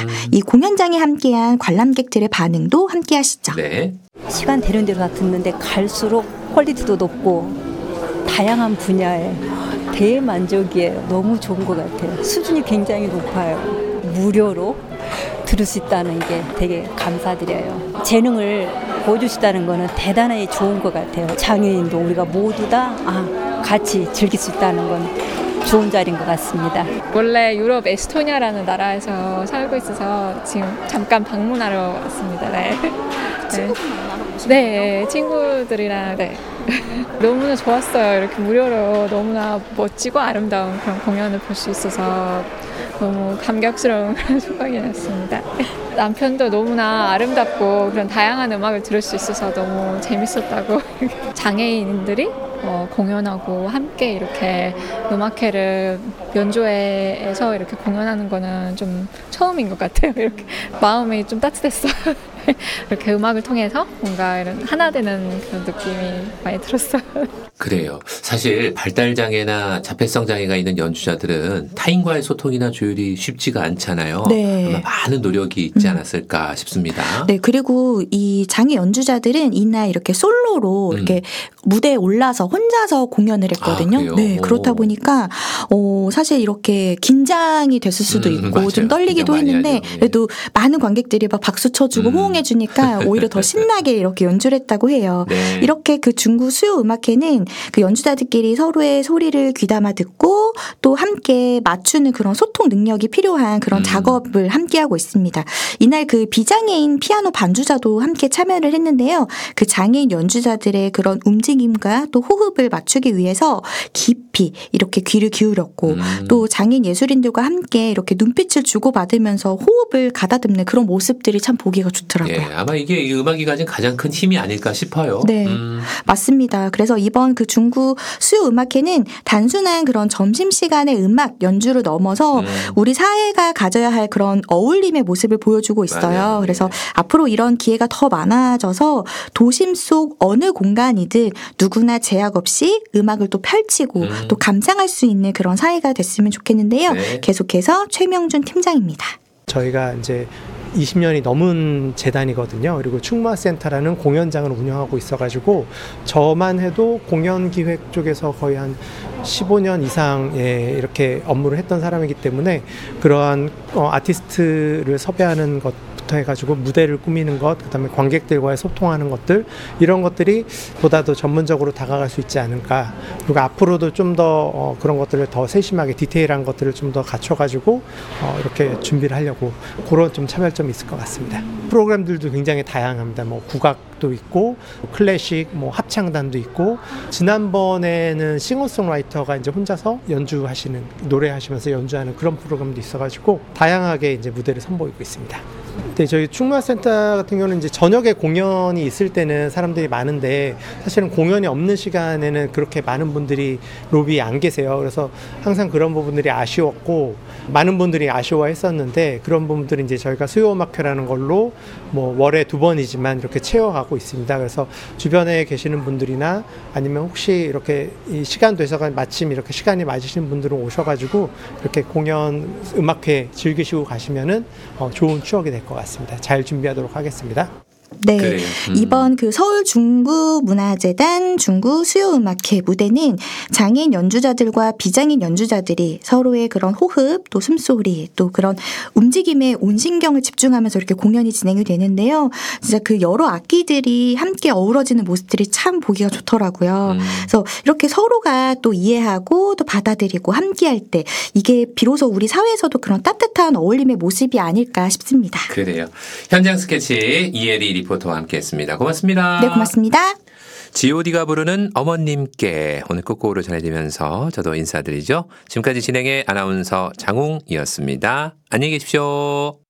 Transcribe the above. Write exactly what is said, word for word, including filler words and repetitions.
이 공연장에 함께한 관람객들의 반응도 함께 하시죠. 네. 시간 되는 대로 다 듣는데 갈수록 퀄리티도 높고 다양한 분야에 대만족이에요. 너무 좋은 것 같아요. 수준이 굉장히 높아요. 무료로 들을 수 있다는 게 되게 감사드려요. 재능을 보여주시다는 거는 대단히 좋은 것 같아요. 장애인도 우리가 모두 다 아, 같이 즐길 수 있다는 건 좋은 자리인 것 같습니다. 원래 유럽 에스토니아라는 나라에서 살고 있어서 지금 잠깐 방문하러 왔습니다. 네. 친구들 만나러 오신 네, 친구들이랑 네. 너무나 좋았어요. 이렇게 무료로 너무나 멋지고 아름다운 그런 공연을 볼 수 있어서 너무 감격스러운 그런 순간이었습니다. 남편도 너무나 아름답고 그런 다양한 음악을 들을 수 있어서 너무 재밌었다고. 장애인들이 어, 공연하고 함께 이렇게 음악회를 연주회에서 이렇게 공연하는 거는 좀 처음인 것 같아요. 이렇게 마음이 좀 따뜻했어요. 이렇게 음악을 통해서 뭔가 이런 하나 되는 그런 느낌이 많이 들었어요. 그래요. 사실 발달장애나 자폐성 장애가 있는 연주자들은 타인과의 소통이나 조율이 쉽지가 않잖아요. 네. 아마 많은 노력이 있지 않았을까 음. 싶습니다. 네, 그리고 이 장애 연주자들은 이날 이렇게 솔로로 음. 이렇게 무대에 올라서 혼자서 공연을 했거든요. 아, 네, 그렇다 보니까 어, 사실 이렇게 긴장이 됐을 수도 음, 있고 맞아요. 좀 떨리기도 했는데 하죠. 그래도 많은 관객들이 막 박수 쳐주고 음. 호응해주니까 오히려 더 신나게 이렇게 연주를 했다고 해요. 네. 이렇게 그 중구 수요 음악회는 그 연주자들끼리 서로의 소리를 귀담아 듣고 또 함께 맞추는 그런 소통 능력이 필요한 그런 음. 작업을 함께 하고 있습니다. 이날 그 비장애인 피아노 반주자도 함께 참여를 했는데요. 그 장애인 연주자들의 그런 움직임과 또 호흡을 맞추기 위해서 깊이 이렇게 귀를 기울였고 음. 또 장애인 예술인들과 함께 이렇게 눈빛을 주고받으면서 호흡을 가다듬는 그런 모습들이 참 보기가 좋더라고요. 예, 아마 이게 이 음악이 가진 가장 큰 힘이 아닐까 싶어요. 네, 음. 맞습니다. 그래서 이번 그 중구 수요 음악회는 단순한 그런 점심시간의 음악 연주를 넘어서 음. 우리 사회가 가져야 할 그런 어울림의 모습을 보여주고 있어요. 맞아요. 그래서 네. 앞으로 이런 기회가 더 많아져서 도심 속 어느 공간이든 누구나 제약 없이 음악을 또 펼치고 음. 또 감상할 수 있는 그런 사회가 됐으면 좋겠는데요. 네. 계속해서 최명준 팀장입니다. 저희가 이제 이십 년이 넘은 재단이거든요. 그리고 충무아센터라는 공연장을 운영하고 있어가지고 저만 해도 공연 기획 쪽에서 거의 한 십오 년 이상의 이렇게 업무를 했던 사람이기 때문에 그러한 어, 아티스트를 섭외하는 것 부터 해가지고 무대를 꾸미는 것, 그다음에 관객들과의 소통하는 것들 이런 것들이 보다 더 전문적으로 다가갈 수 있지 않을까. 그리고 앞으로도 좀 더 어, 그런 것들을 더 세심하게 디테일한 것들을 좀 더 갖춰가지고 어, 이렇게 준비를 하려고 그런 좀 차별점이 있을 것 같습니다. 프로그램들도 굉장히 다양합니다. 뭐 국악도 있고 클래식, 뭐 합창단도 있고 지난번에는 싱어송라이터가 이제 혼자서 연주하시는 노래하시면서 연주하는 그런 프로그램도 있어가지고 다양하게 이제 무대를 선보이고 있습니다. 네, 저희 충무아센터 같은 경우는 이제 저녁에 공연이 있을 때는 사람들이 많은데 사실은 공연이 없는 시간에는 그렇게 많은 분들이 로비에 안 계세요. 그래서 항상 그런 부분들이 아쉬웠고 많은 분들이 아쉬워했었는데 그런 부분들은 이제 저희가 수요음악회라는 걸로 뭐 월에 두 번이지만 이렇게 채워가고 있습니다. 그래서 주변에 계시는 분들이나 아니면 혹시 이렇게 이 시간 돼서가 마침 이렇게 시간이 맞으시는 분들은 오셔가지고 이렇게 공연 음악회 즐기시고 가시면은 어, 좋은 추억이 될 것 같습니다. 잘 준비하도록 하겠습니다. 네, 그래요. 음. 이번 그 서울 중구문화재단 중구 수요음악회 무대는 장애인 연주자들과 비장애인 연주자들이 서로의 그런 호흡, 또 숨소리, 또 그런 움직임에 온 신경을 집중하면서 이렇게 공연이 진행이 되는데요. 진짜 그 여러 악기들이 함께 어우러지는 모습들이 참 보기가 좋더라고요. 음. 그래서 이렇게 서로가 또 이해하고 또 받아들이고 함께할 때 이게 비로소 우리 사회에서도 그런 따뜻한 어울림의 모습이 아닐까 싶습니다. 그래요. 현장 스케치 이혜리 리포터와 함께했습니다. 고맙습니다. 네, 고맙습니다. 지오디가 부르는 어머님께 오늘 끝곡으로 전해드리면서 저도 인사드리죠. 지금까지 진행의 아나운서 장웅이었습니다. 안녕히 계십시오.